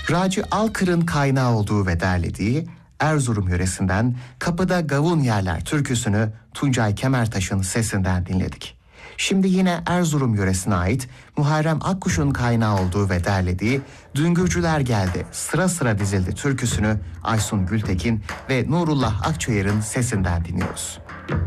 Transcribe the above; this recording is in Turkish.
Raci Alkır'ın kaynağı olduğu ve derlediği Erzurum yöresinden Kapıda Gavun Yerler türküsünü Tuncay Kemertaş'ın sesinden dinledik. Şimdi yine Erzurum yöresine ait Muharrem Akkuş'un kaynağı olduğu ve derlediği Düngürcüler Geldi Sıra Sıra Dizildi türküsünü Aysun Gültekin ve Nurullah Akçayır'ın sesinden dinliyoruz.